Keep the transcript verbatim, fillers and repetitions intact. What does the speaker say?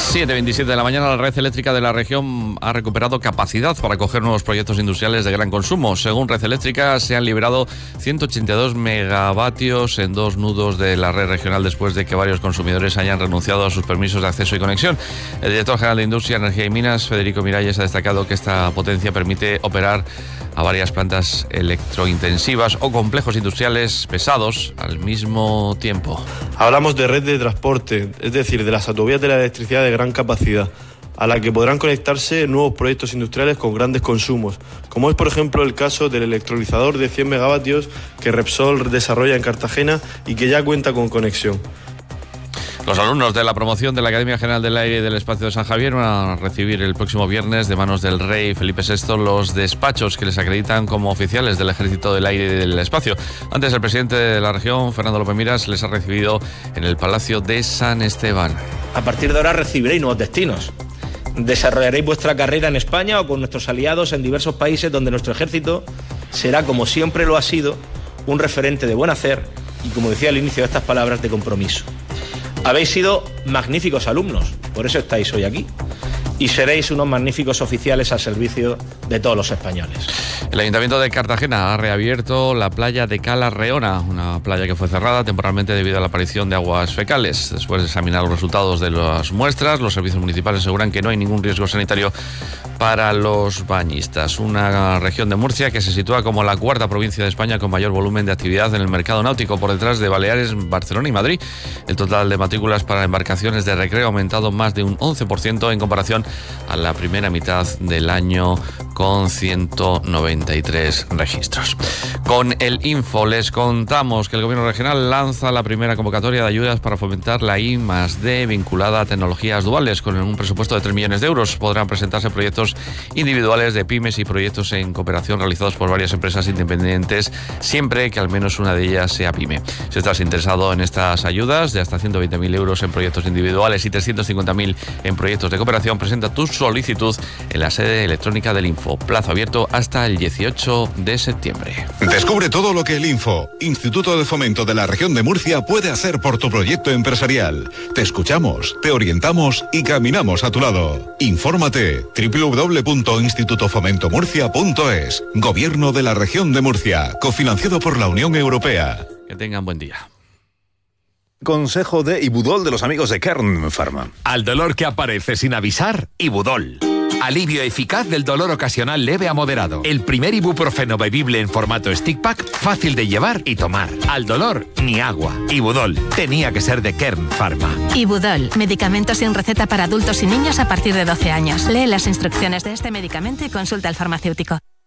siete veintisiete de la mañana, la red eléctrica de la región ha recuperado capacidad para acoger nuevos proyectos industriales de gran consumo. Según Red Eléctrica, se han liberado ciento ochenta y dos megavatios en dos nudos de la red regional después de que varios consumidores hayan renunciado a sus permisos de acceso y conexión. El director general de Industria, Energía y Minas, Federico Miralles, ha destacado que esta potencia permite operar a varias plantas electrointensivas o complejos industriales pesados al mismo tiempo. Hablamos de red de transporte, es decir, de las autovías de la electricidad de gran capacidad, a la que podrán conectarse nuevos proyectos industriales con grandes consumos, como es por ejemplo el caso del electrolizador de cien megavatios que Repsol desarrolla en Cartagena y que ya cuenta con conexión. Los alumnos de la promoción de la Academia General del Aire y del Espacio de San Javier van a recibir el próximo viernes de manos del rey Felipe sexto los despachos que les acreditan como oficiales del Ejército del Aire y del Espacio. Antes, el presidente de la región, Fernando López Miras, les ha recibido en el Palacio de San Esteban. A partir de ahora recibiréis nuevos destinos. Desarrollaréis vuestra carrera en España o con nuestros aliados en diversos países donde nuestro ejército será, como siempre lo ha sido, un referente de buen hacer y, como decía al inicio de estas palabras, de compromiso. Habéis sido magníficos alumnos, por eso estáis hoy aquí, y seréis unos magníficos oficiales al servicio de todos los españoles. El Ayuntamiento de Cartagena ha reabierto la playa de Cala Reona, una playa que fue cerrada temporalmente debido a la aparición de aguas fecales. Después de examinar los resultados de las muestras, los servicios municipales aseguran que no hay ningún riesgo sanitario para los bañistas. Una región de Murcia que se sitúa como la cuarta provincia de España con mayor volumen de actividad en el mercado náutico, por detrás de Baleares, Barcelona y Madrid. El total de matrículas para embarcaciones de recreo ha aumentado más de un once por ciento en comparación a la primera mitad del año, con ciento noventa y tres registros. Con el Info les contamos que el Gobierno regional lanza la primera convocatoria de ayudas para fomentar la I más D vinculada a tecnologías duales. Con un presupuesto de tres millones de euros podrán presentarse proyectos individuales de pymes y proyectos en cooperación realizados por varias empresas independientes, siempre que al menos una de ellas sea pyme. Si estás interesado en estas ayudas de hasta ciento veinte mil euros en proyectos individuales y trescientos cincuenta mil en proyectos de cooperación, presenta tu solicitud en la sede electrónica del Info. Plazo abierto hasta el dieciocho de septiembre. Descubre todo lo que el Info, Instituto de Fomento de la Región de Murcia, puede hacer por tu proyecto empresarial. Te escuchamos, te orientamos y caminamos a tu lado. Infórmate doble u doble u doble u punto instituto fomento murcia punto es. Gobierno de la Región de Murcia, cofinanciado por la Unión Europea. Que tengan buen día. Consejo de Ibudol de los amigos de Kern Pharma. Al dolor que aparece sin avisar, Ibudol. Alivio eficaz del dolor ocasional leve a moderado. El primer ibuprofeno bebible en formato stick pack, fácil de llevar y tomar. Al dolor, ni agua. Ibudol. Tenía que ser de Kern Pharma. Ibudol. Medicamento sin receta para adultos y niños a partir de doce años. Lee las instrucciones de este medicamento y consulta al farmacéutico.